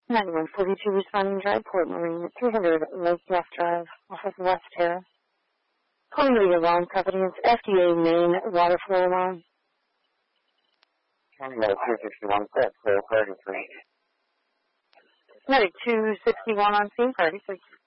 9142 responding Drive, Port Marine, 300 Lake Bluff Drive, off of West Terra. Calling to the alarm company, it's FDA main water flow alarm. Medic 261, set, clear, 33. Medic 261 on scene, 33.